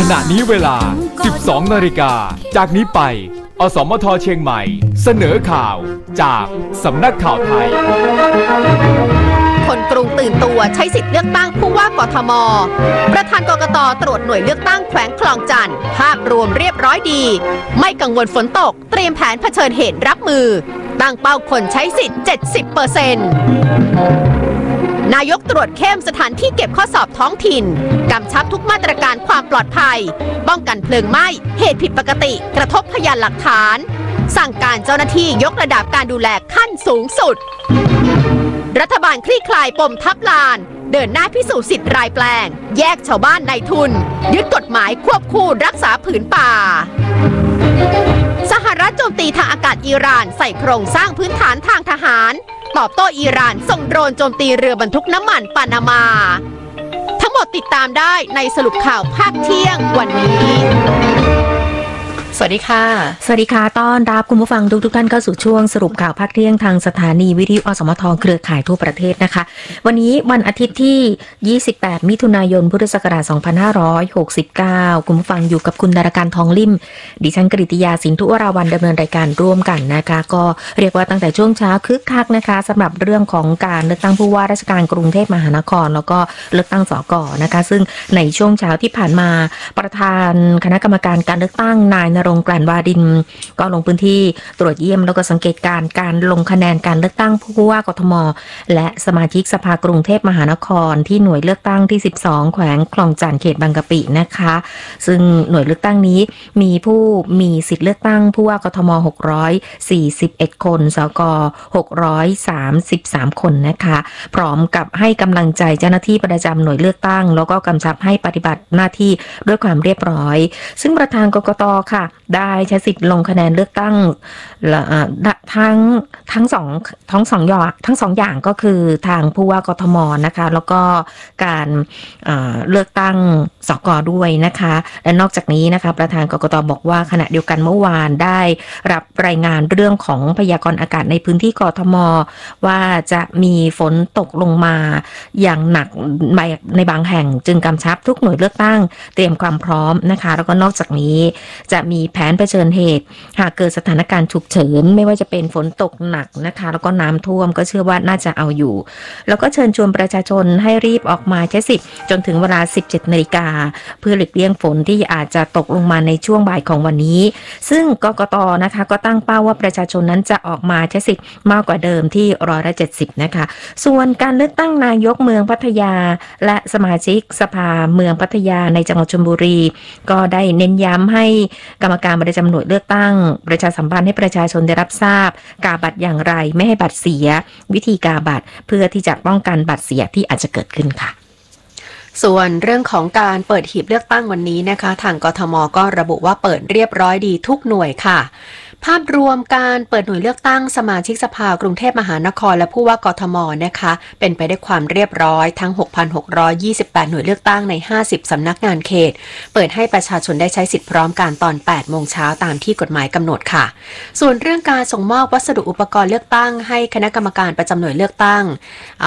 ขณะนี้เวลา 12 นาฬิกาจากนี้ไปอสมทเชียงใหม่เสนอข่าวจากสำนักข่าวไทยคนกรุงตื่นตัวใช้สิทธิ์เลือกตั้งผู้ว่ากทม.ประธานกกต.ตรวจหน่วยเลือกตั้งแขวงคลองจันทน์ภาพรวมเรียบร้อยดีไม่กังวลฝนตกเตรียมแผนเผชิญเหตุรับมือตั้งเป้าคนใช้สิทธิ์ 70% นายกตรวจเข้มสถานที่เก็บข้อสอบท้องถิ่นกำชับทุกมาตรการความปลอดภัยป้องกันเพลิงไหม้เหตุผิดปกติกระทบพยานหลักฐานสั่งการเจ้าหน้าที่ยกระดับการดูแลขั้นสูงสุดรัฐบาลคลี่คลายปมทับลานเดินหน้าพิสูจน์สิทธิ์รายแปลงแยกชาวบ้านนายทุนยึดกฎหมายควบคู่รักษาผืนป่าสหรัฐโจมตีทางอากาศอิหร่านใส่โครงสร้างพื้นฐานทางทหารตอบโต้อิหร่านส่งโดรนโจมตีเรือบรรทุกน้ำมันปานามาทั้งหมดติดตามได้ในสรุปข่าวภาคเที่ยงวันนี้สวัสดีค่ะสวัสดีค่ะต้อนรับคุณผู้ฟังทุกท่านเข้าสู่ช่วงสรุปข่าวภาคเที่ยงทางสถานีวิทยุอสมทเครือข่ายทั่วประเทศนะคะวันนี้วันอาทิตย์ที่28มิถุนายนพุทธศักราช2569คุณผู้ฟังอยู่กับคุณดารการทองลิ่มดิฉันกฤติยาสินธุวราวรรณดำเนินรายการร่วมกันนะคะก็เรียกว่าตั้งแต่ช่วงเช้าคึกคักนะคะสำหรับเรื่องของการเลือกตั้งผู้ว่าราชการกรุงเทพมหานครแล้วก็เลือกตั้งสก.นะคะซึ่งในช่วงเช้าที่ผ่านมาประธานคณะกรรมการการเลือกตั้งนายณรงค์ กลั่นวาดินก็ลงพื้นที่ตรวจเยี่ยมแล้วก็สังเกตการลงคะแนนการเลือกตั้งผู้ว่ากทม.และสมาชิกสภากรุงเทพมหานครที่หน่วยเลือกตั้งที่12แขวงคลองจันทน์เขตบางกะปินะคะซึ่งหน่วยเลือกตั้งนี้มีผู้มีสิทธิ์เลือกตั้งผู้ว่ากทม641คนสก633คนนะคะพร้อมกับให้กำลังใจเจ้าหน้าที่ประจำหน่วยเลือกตั้งแล้วก็กำชับให้ปฏิบัติหน้าที่ด้วยความเรียบร้อยซึ่งประธานกกต.ค่ะได้ใช้สิทธิ์ลงคะแนนเลือกตั้งทั้งสองอย่างก็คือทางผู้ว่ากทม.นะคะแล้วก็การเลือกตั้งสก.ด้วยนะคะและนอกจากนี้นะคะประธานกกต.บอกว่าขณะเดียวกันเมื่อวานได้รับรายงานเรื่องของพยากรณ์อากาศในพื้นที่กทม.ว่าจะมีฝนตกลงมาอย่างหนักในบางแห่งจึงกำชับทุกหน่วยเลือกตั้งเตรียมความพร้อมนะคะแล้วก็นอกจากนี้จะมีแผนเผชิญเหตุหากเกิดสถานการณ์ฉุกเฉินไม่ว่าจะเป็นฝนตกหนักนะคะแล้วก็น้ำท่วมก็เชื่อว่าน่าจะเอาอยู่แล้วก็เชิญชวนประชาชนให้รีบออกมาใช้สิทธิ์จนถึงเวลา 17 นาฬิกาเพื่อหลีกเลี่ยงฝนที่อาจจะตกลงมาในช่วงบ่ายของวันนี้ซึ่งกกต.นะคะก็ตั้งเป้าว่าประชาชนนั้นจะออกมาใช้สิทธิ์มากกว่าเดิมที่70%นะคะส่วนการเลือกตั้งนายกเมืองพัทยาและสมาชิกสภาเมืองพัทยาในจังหวัดชลบุรีก็ได้เน้นย้ำให้กรรมการประจำหน่วยเลือกตั้งประชาสัมพันธ์ให้ประชาชนได้รับทราบกาบัตรอย่างไรไม่ให้บัตรเสียวิธีกาบัตรเพื่อที่จะป้องกันบัตรเสียที่อาจจะเกิดขึ้นค่ะส่วนเรื่องของการเปิดหีบเลือกตั้งวันนี้นะคะทางกทม.ก็ระบุว่าเปิดเรียบร้อยดีทุกหน่วยค่ะภาพรวมการเปิดหน่วยเลือกตั้งสมาชิกสภากรุงเทพมหานครและผู้ว่ากทม.นะคะเป็นไปด้วยความเรียบร้อยทั้ง 6,628 หน่วยเลือกตั้งใน50สำนักงานเขตเปิดให้ประชาชนได้ใช้สิทธิ์พร้อมกันตอน 8 โมงเช้าตามที่กฎหมายกำหนดค่ะส่วนเรื่องการส่งมอบวัสดุอุปกรณ์เลือกตั้งให้คณะกรรมการประจำหน่วยเลือกตั้ง